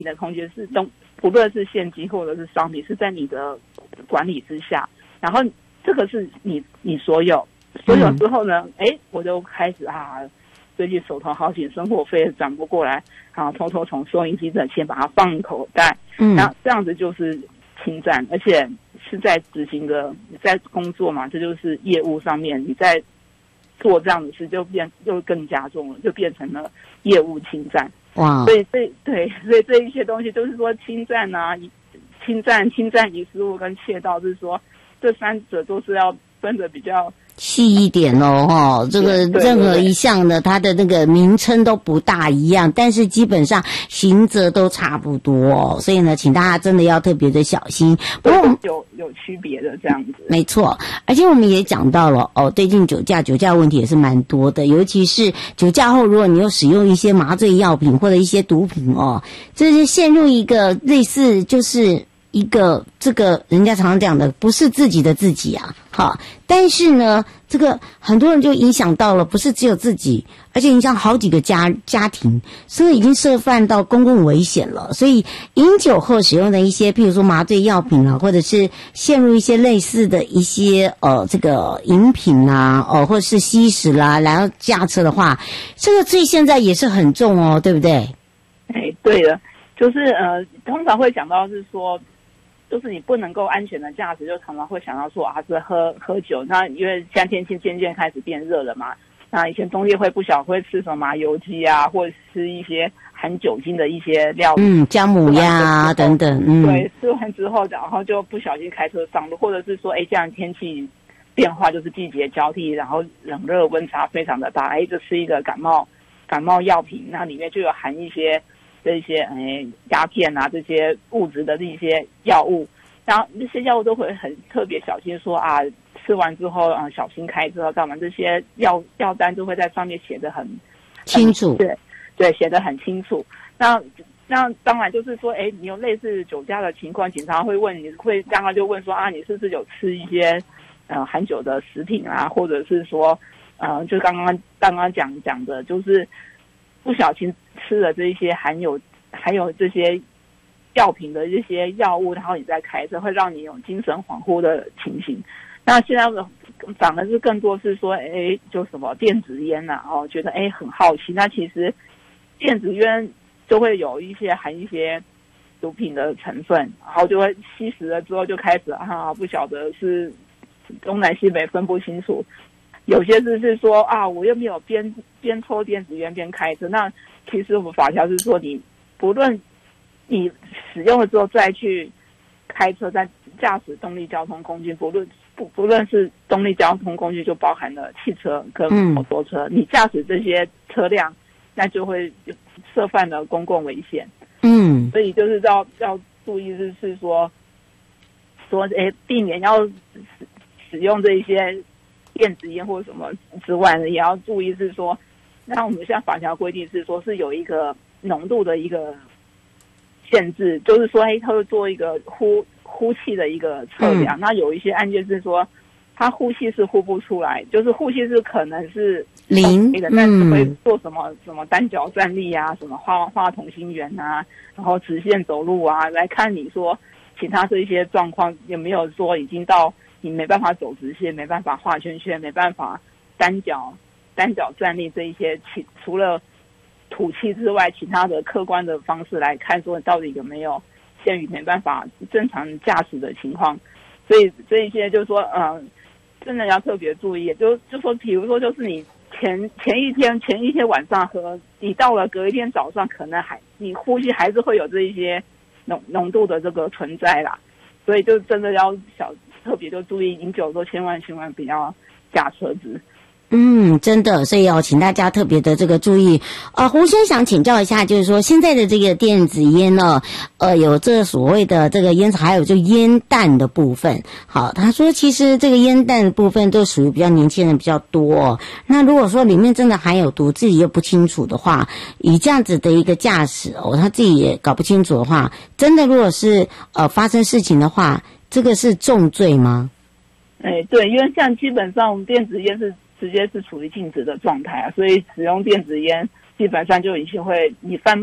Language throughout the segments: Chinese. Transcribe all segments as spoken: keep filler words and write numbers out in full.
你的空间是东，不论是现金或者是商品，是在你的管理之下，然后这个是你你所有所有之后呢，哎、嗯，我就开始啊，最近手头好紧，生活费转不过来，啊，偷偷从收银机的钱把它放口袋，嗯，然后这样子就是侵占，而且是在执行的，在工作嘛，这就是业务上面你在做这样的事，就变就更加重了，就变成了业务侵占。哇！所以这对，所以这一些东西就是说侵占啊，侵占、侵占遗失物跟窃盗，就是说这三者都是要分得比较细一点哦，哈，这个任何一项呢，它的那个名称都不大一样，但是基本上刑责都差不多哦，所以呢，请大家真的要特别的小心。 不过有有区别的这样子， 没错。而且我们也讲到了哦，最近酒驾酒驾问题也是蛮多的，尤其是酒驾后，如果你又使用一些麻醉药品或者一些毒品哦，这是陷入一个类似就是一个这个人家常常讲的不是自己的自己啊，好，但是呢，这个很多人就影响到了，不是只有自己，而且影响好几个家家庭，所以已经涉犯到公共危险了。所以饮酒后使用的一些，譬如说麻醉药品啊，或者是陷入一些类似的一些呃这个饮品啊，哦、呃，或者是吸食啦，然后驾车的话，这个罪现在也是很重哦，对不对？ 哎，对了，就是呃，通常会讲到是说。就是你不能够安全的驾驶，就常常会想到说啊，是喝喝酒。那因为现在天气渐渐开始变热了嘛，那以前冬天会不小会吃什么麻油鸡啊，或者吃一些含酒精的一些料理， 嗯，姜母鸭啊等等，嗯， 对，吃完之后，然后就不小心开车上路，或者是说，哎，这样天气变化就是季节交替，然后冷热温差非常的大，哎，就吃一个感冒感冒药品，那里面就有含一些。这些诶鸦片啊，这些物质的这些药物，然后这些药物都会很特别小心说啊，吃完之后啊、呃、小心开车干嘛？这些药药单都会在上面写得很清楚， 对对，写得很清楚。那那当然就是说，哎，你有类似酒驾的情况，警察会问你，会刚刚就问说啊，你是不是有吃一些呃含酒的食品啊，或者是说呃，就刚刚刚刚讲讲的，就是不小心。吃了这些含有还有这些药品的这些药物，然后你再开车，会让你有精神恍惚的情形。那现在反而是更多是说，哎，就什么电子烟呐、啊，哦，觉得哎很好奇。那其实电子烟就会有一些含一些毒品的成分，然后就会吸食了之后就开始啊，不晓得是东南西北分不清楚。有些是是说啊，我又没有边边抽电子烟边开车，那其实我们法条是说，你不论你使用了之后再去开车，再驾驶动力交通工具，不论不不论是动力交通工具，就包含了汽车跟摩托车，嗯、你驾驶这些车辆，那就会涉犯了公共危险。嗯，所以就是要要注意，就是说说诶，避免要使用这些电子烟或者什么之外呢，也要注意是说。那我们现在法条规定是说，是有一个浓度的一个限制，就是说，哎，他会做一个呼呼气的一个测量。嗯、那有一些案件是说，他呼气是呼不出来，就是呼气是可能是零， 但是会做什么、嗯、什么单脚站立啊，什么画画同心圆啊，然后直线走路啊，来看你说其他这一些状况有没有说已经到你没办法走直线，没办法画圈圈，没办法单脚。单脚站立这一些，其除了吐气之外，其他的客观的方式来看，说到底有没有限于没办法正常驾驶的情况，所以这一些就是说，嗯、呃，真的要特别注意。就就说，比如说，就是你前前一天前一天晚上喝，你到了隔一天早上，可能还你呼吸还是会有这一些浓浓度的这个存在啦，所以就真的要小特别就注意，饮酒都千万千万不要驾车子。 嗯，真的，所以要请大家特别的这个注意。呃，胡先想请教一下，就是说现在的这个电子烟呢，呃，有这所谓的这个烟草，还有就烟弹的部分。好，他说其实这个烟弹的部分都属于比较年轻人比较多哦。那如果说里面真的含有毒，自己又不清楚的话，以这样子的一个驾驶哦，他自己也搞不清楚的话，真的如果是呃发生事情的话，这个是重罪吗？ 哎，对，因为像基本上我们电子烟是。直接是处于禁止的状态啊，所以使用电子烟基本上就已经会，你贩卖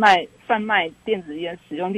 贩卖电子烟、使用